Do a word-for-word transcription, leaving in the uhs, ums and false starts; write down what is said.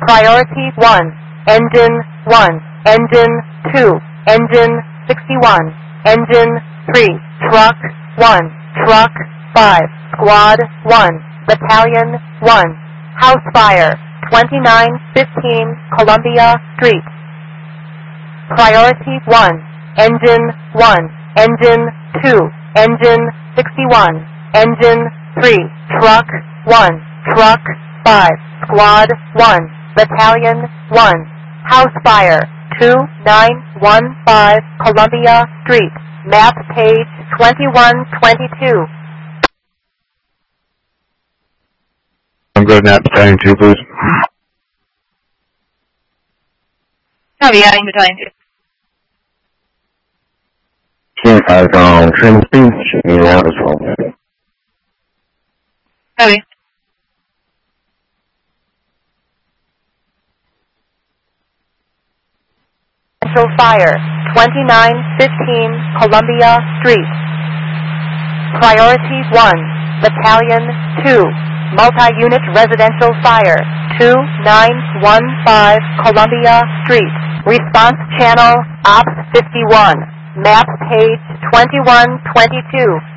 Priority one, Engine one, Engine two, Engine sixty-one, Engine three, Truck one, Truck five, Squad one, Battalion one, House Fire, twenty-nine fifteen Columbia Street. Priority one, Engine one, Engine two, Engine sixty-one, Engine three, Truck one, Truck five, Squad one, Battalion one, House Fire, two nine one five Columbia Street, map page twenty-one twenty-two. I'm good at Battalion two, please. Copy, adding Battalion two. Team five on trim speed, checking you out as well. Copy. Residential Fire, twenty-nine fifteen Columbia Street. Priority one, Battalion two, Multi-Unit Residential Fire, two nine one five Columbia Street. Response Channel, Ops fifty-one, map page twenty-one twenty-two.